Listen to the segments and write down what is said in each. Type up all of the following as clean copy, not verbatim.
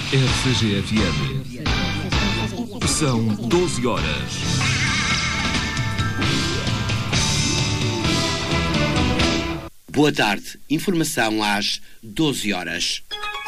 RCG-FM. São 12 horas. Boa tarde. Informação às 12 horas.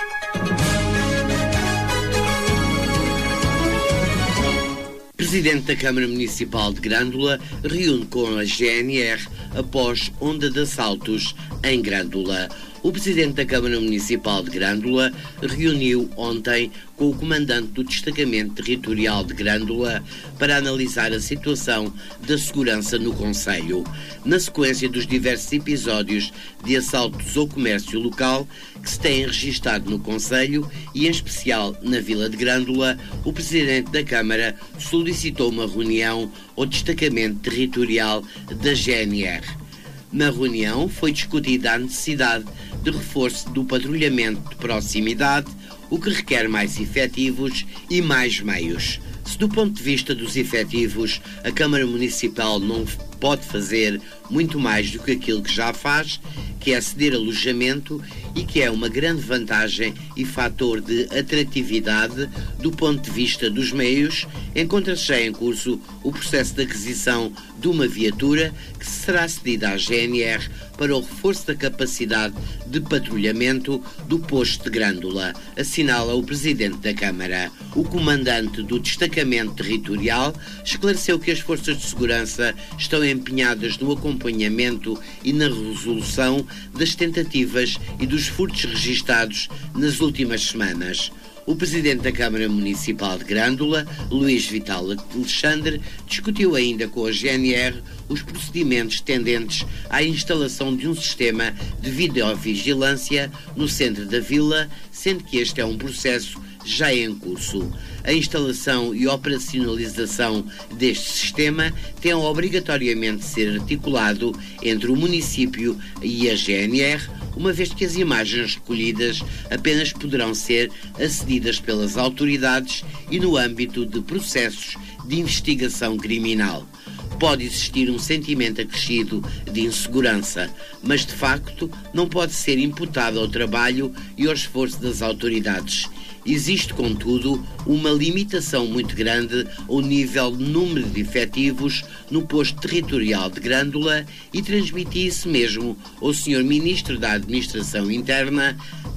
Presidente da Câmara Municipal de Grândola reúne com a GNR após onda de assaltos em Grândola. O Presidente da Câmara Municipal de Grândola reuniu ontem com o Comandante do Destacamento Territorial de Grândola para analisar a situação da segurança no concelho, na sequência dos diversos episódios de assaltos ao comércio local que se têm registado no concelho e, em especial, na Vila de Grândola. O Presidente da Câmara solicitou uma reunião ao Destacamento Territorial da GNR. Na reunião foi discutida a necessidade de reforço do patrulhamento de proximidade, o que requer mais efetivos e mais meios. Se do ponto de vista dos efetivos a Câmara Municipal não pode fazer muito mais do que aquilo que já faz, que é ceder alojamento e que é uma grande vantagem e fator de atratividade do ponto de vista dos meios, encontra-se já em curso o processo de aquisição de uma viatura que será cedida à GNR para o reforço da capacidade de patrulhamento do posto de Grândola, assinala o Presidente da Câmara. O Comandante do Destacamento Territorial esclareceu que as forças de segurança estão empenhadas no acompanhamento e na resolução das tentativas e dos furtos registados nas últimas semanas. O Presidente da Câmara Municipal de Grândola, Luís Vital Alexandre, discutiu ainda com a GNR os procedimentos tendentes à instalação de um sistema de videovigilância no centro da vila, sendo que este é um processo já em curso. A instalação e operacionalização deste sistema tem obrigatoriamente de ser articulado entre o município e a GNR, uma vez que as imagens recolhidas apenas poderão ser acedidas pelas autoridades e no âmbito de processos de investigação criminal. Pode existir um sentimento acrescido de insegurança, mas de facto não pode ser imputado ao trabalho e ao esforço das autoridades. Existe, contudo, uma limitação muito grande ao nível de número de efetivos no posto territorial de Grândola e transmiti isso mesmo ao Sr. Ministro da Administração Interna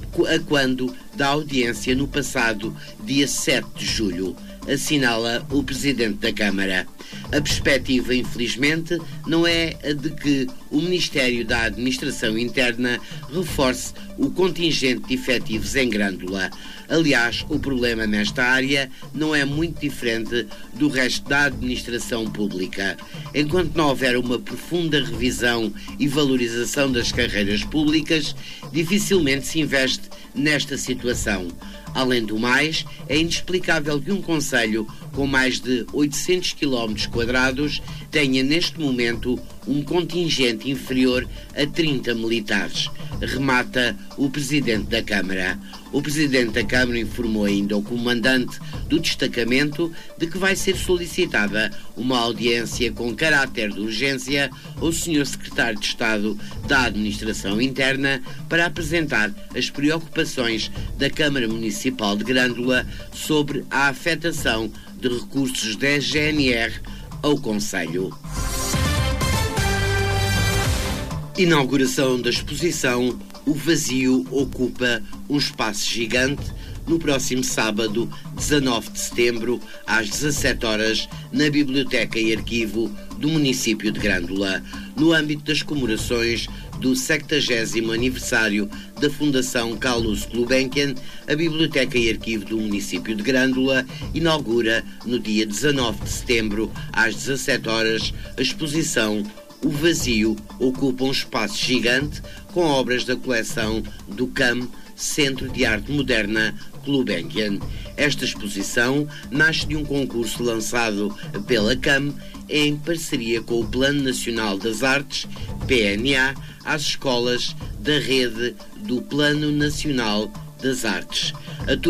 quando da audiência no passado dia 7 de julho, assinala o Presidente da Câmara. A perspectiva, infelizmente, não é a de que o Ministério da Administração Interna reforce o contingente de efetivos em Grândola. Aliás, o problema nesta área não é muito diferente do resto da administração pública. Enquanto não houver uma profunda revisão e valorização das carreiras públicas, dificilmente se investe nesta situação. Além do mais, é inexplicável que um concelho com mais de 800 km² tenha neste momento um contingente inferior a 30 militares, remata o Presidente da Câmara. O Presidente da Câmara informou ainda ao Comandante do Destacamento de que vai ser solicitada uma audiência com caráter de urgência ao Sr. Secretário de Estado da Administração Interna para apresentar as preocupações da Câmara Municipal de Grândola sobre a afetação de recursos da GNR ao concelho. Inauguração da exposição O Vazio Ocupa um Espaço Gigante, no próximo sábado, 19 de setembro, às 17 horas, na Biblioteca e Arquivo do município de Grândola, no âmbito das comemorações do 70º aniversário da Fundação Carlos Gulbenkian. A Biblioteca e Arquivo do município de Grândola inaugura, no dia 19 de setembro, às 17 horas, a exposição O Vazio Ocupa um Espaço Gigante, com obras da coleção do CAM, Centro de Arte Moderna Gulbenkian. Esta exposição nasce de um concurso lançado pela CAM em parceria com o Plano Nacional das Artes, PNA, às escolas da rede do Plano Nacional das Artes.